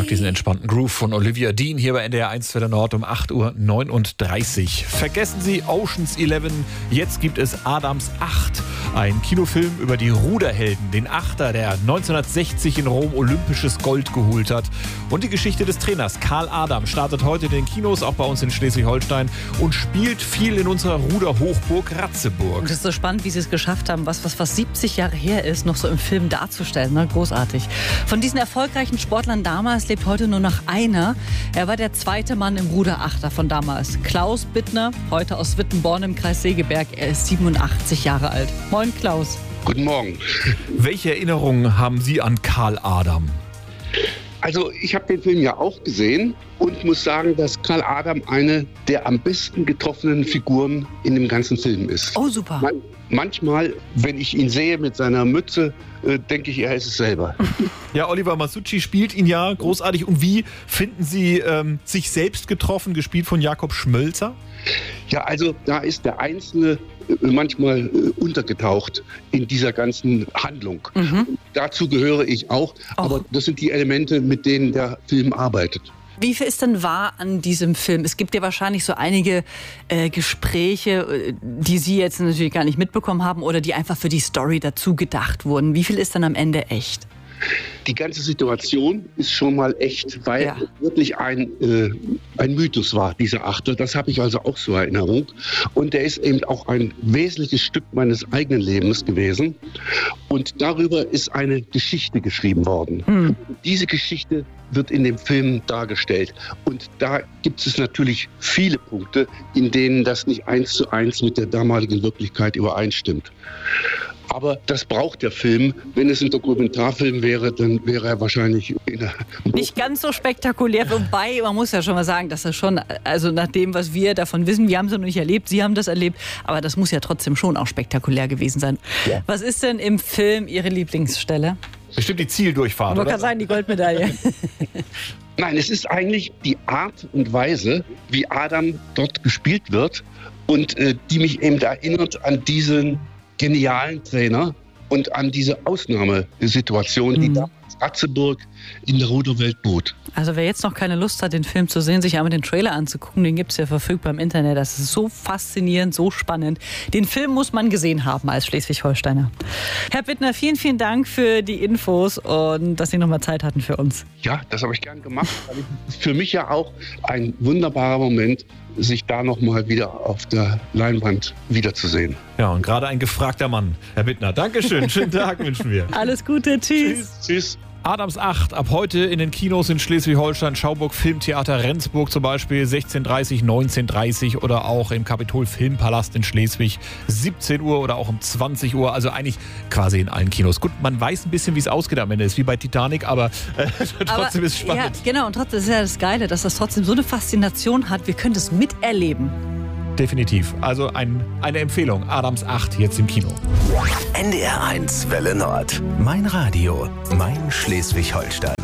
mag diesen entspannten Groove von Olivia Dean hier bei NDR 1 Welle Nord um 8:39 Uhr. Vergessen Sie Ocean's 11. Jetzt gibt es Adams 8. Ein Kinofilm über die Ruderhelden, den Achter, der 1960 in Rom olympisches Gold geholt hat. Und die Geschichte des Trainers Karl Adam startet heute in den Kinos, auch bei uns in Schleswig-Holstein, und spielt viel in unserer Ruderhochburg Ratzeburg. Und es ist so spannend, wie sie es geschafft haben, was 70 Jahre her ist, noch so im Film darzustellen. Ne? Großartig. Von diesen erfolgreichen Sportlern damals lebt heute nur noch einer. Er war der zweite Mann im Ruderachter von damals. Klaus Bittner, heute aus Wittenborn im Kreis Segeberg. Er ist 87 Jahre alt. Moin Klaus. Guten Morgen. Welche Erinnerungen haben Sie an Karl Adam? Also ich habe den Film ja auch gesehen und muss sagen, dass Karl Adam eine der am besten getroffenen Figuren in dem ganzen Film ist. Oh, super. Manchmal, wenn ich ihn sehe mit seiner Mütze, denke ich, er ist es selber. Ja, Oliver Masucci spielt ihn ja großartig. Und wie finden Sie sich selbst getroffen, gespielt von Jakob Schmölzer? Ja, also da ist der Einzelne manchmal untergetaucht in dieser ganzen Handlung. Dazu gehöre ich auch, aber das sind die Elemente, mit denen der Film arbeitet. Wie viel ist denn wahr an diesem Film? Es gibt ja wahrscheinlich so einige Gespräche, die Sie jetzt natürlich gar nicht mitbekommen haben oder die einfach für die Story dazu gedacht wurden. Wie viel ist dann am Ende echt? Die ganze Situation ist schon mal echt, weil es wirklich ein Mythos war, dieser Achter. Das habe ich also auch so in Erinnerung. Und der ist eben auch ein wesentliches Stück meines eigenen Lebens gewesen. Und darüber ist eine Geschichte geschrieben worden. Diese Geschichte wird in dem Film dargestellt. Und da gibt es natürlich viele Punkte, in denen das nicht 1:1 mit der damaligen Wirklichkeit übereinstimmt. Aber das braucht der Film. Wenn es ein Dokumentarfilm wäre, dann wäre er wahrscheinlich nicht ganz so spektakulär. Wobei, man muss ja schon mal sagen, dass das schon, also nach dem, was wir davon wissen, wir haben es noch nicht erlebt, Sie haben das erlebt, aber das muss ja trotzdem schon auch spektakulär gewesen sein. Ja. Was ist denn im Film Ihre Lieblingsstelle? Bestimmt die Zieldurchfahrt, oder? Kann sein, die Goldmedaille. Nein, es ist eigentlich die Art und Weise, wie Adam dort gespielt wird und die mich eben erinnert an diesen genialen Trainer und an diese Ausnahmesituation, die damals Ratzeburg in der Ruderwelt bot. Also wer jetzt noch keine Lust hat, den Film zu sehen, sich einmal den Trailer anzugucken, den gibt es ja verfügbar im Internet. Das ist so faszinierend, so spannend. Den Film muss man gesehen haben als Schleswig-Holsteiner. Herr Bittner, vielen, vielen Dank für die Infos und dass Sie nochmal Zeit hatten für uns. Ja, das habe ich gern gemacht. Es ist für mich ja auch ein wunderbarer Moment, sich da nochmal wieder auf der Leinwand wiederzusehen. Ja, und gerade ein gefragter Mann, Herr Bittner. Dankeschön, schönen Tag wünschen wir. Alles Gute, tschüss. Tschüss. Adams 8, ab heute in den Kinos in Schleswig-Holstein, Schauburg Filmtheater Rendsburg zum Beispiel, 16:30, 19:30 oder auch im Kapitol Filmpalast in Schleswig, 17 Uhr oder auch um 20 Uhr, also eigentlich quasi in allen Kinos. Gut, man weiß ein bisschen, wie es ausgeht am Ende, ist wie bei Titanic, aber trotzdem ist es spannend. Ja, genau, und trotzdem ist ja das Geile, dass das trotzdem so eine Faszination hat, wir können das miterleben. Definitiv, also eine Empfehlung, Adams 8 jetzt im Kino. NDR 1 Welle Nord, mein Radio, mein Schleswig-Holstein.